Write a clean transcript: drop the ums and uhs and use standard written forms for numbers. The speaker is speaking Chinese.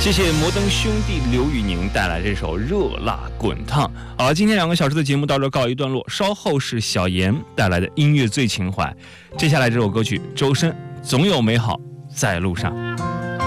谢谢摩登兄弟刘宇宁带来这首《热辣滚烫》。好了，今天2个小时的节目到这告一段落，稍后是小严带来的音乐最情怀。接下来这首歌曲，周深《总有美好在路上》。